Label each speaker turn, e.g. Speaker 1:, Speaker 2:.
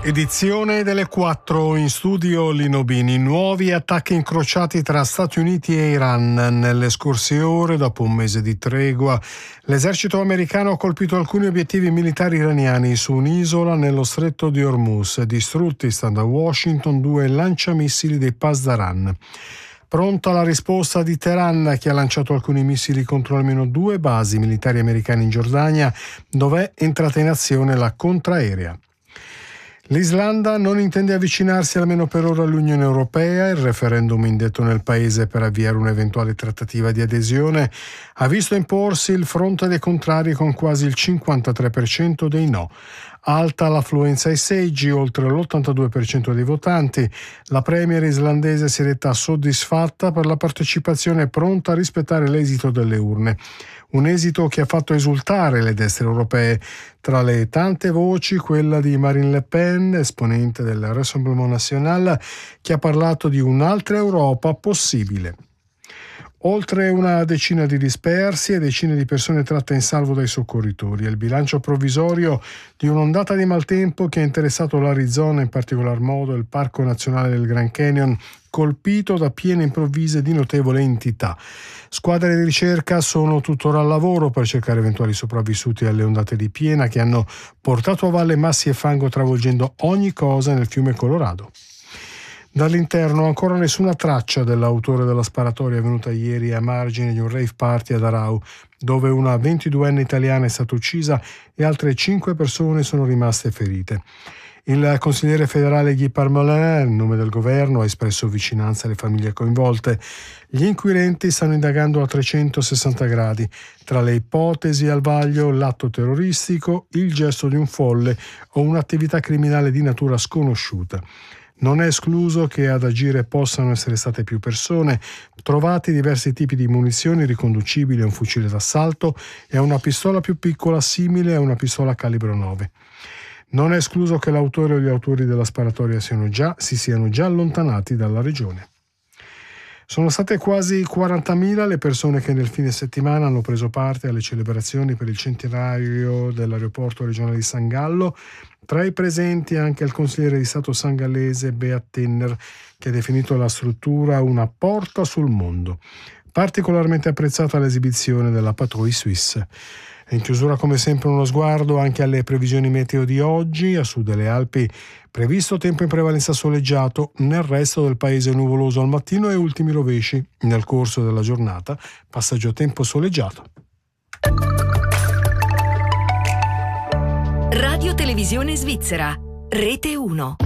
Speaker 1: Edizione delle 4, in studio Lino Bini. Nuovi attacchi incrociati tra Stati Uniti e Iran. Nelle scorse ore, dopo un mese di tregua, l'esercito americano ha colpito alcuni obiettivi militari iraniani su un'isola nello stretto di Hormuz, distrutti, stando a Washington, 2 lanciamissili dei Pasdaran. Pronta la risposta di Teheran, che ha lanciato alcuni missili contro almeno 2 basi militari americane in Giordania, dove è entrata in azione la contraerea. L'Islanda non intende avvicinarsi almeno per ora all'Unione Europea. Il referendum indetto nel paese per avviare un'eventuale trattativa di adesione ha visto imporsi il fronte dei contrari con quasi il 53% dei no. Alta l'affluenza ai seggi, oltre l'82% dei votanti. La premier islandese si è detta soddisfatta per la partecipazione e pronta a rispettare l'esito delle urne. Un esito che ha fatto esultare le destre europee. Tra le tante voci, quella di Marine Le Pen, esponente del Rassemblement National, che ha parlato di un'altra Europa possibile. Oltre una decina di dispersi e decine di persone tratte in salvo dai soccorritori. È il bilancio provvisorio di un'ondata di maltempo che ha interessato l'Arizona, in particolar modo il Parco Nazionale del Grand Canyon, colpito da piene improvvise di notevole entità. Squadre di ricerca sono tuttora al lavoro per cercare eventuali sopravvissuti alle ondate di piena che hanno portato a valle massi e fango, travolgendo ogni cosa nel fiume Colorado. Dall'interno ancora nessuna traccia dell'autore della sparatoria avvenuta ieri a margine di un rave party ad Arau, dove una 22enne italiana è stata uccisa e altre 5 persone sono rimaste ferite. Il consigliere federale Guy Parmelin, in nome del governo, ha espresso vicinanza alle famiglie coinvolte. Gli inquirenti stanno indagando a 360 gradi. Tra le ipotesi al vaglio l'atto terroristico, il gesto di un folle o un'attività criminale di natura sconosciuta. Non è escluso che ad agire possano essere state più persone. Trovati diversi tipi di munizioni riconducibili a un fucile d'assalto e a una pistola più piccola simile a una pistola calibro 9. Non è escluso che l'autore o gli autori della sparatoria si siano già allontanati dalla regione. Sono state quasi 40.000 le persone che nel fine settimana hanno preso parte alle celebrazioni per il centenario dell'aeroporto regionale di San Gallo. Tra i presenti anche il consigliere di Stato sangallese Beat Tinner, che ha definito la struttura una porta sul mondo. Particolarmente apprezzata l'esibizione della Patrouille Suisse. In chiusura, come sempre, uno sguardo anche alle previsioni meteo di oggi. A sud delle Alpi previsto tempo in prevalenza soleggiato, nel resto del paese nuvoloso al mattino e ultimi rovesci. Nel corso della giornata passaggio a tempo soleggiato.
Speaker 2: Radio Televisione Svizzera, Rete 1.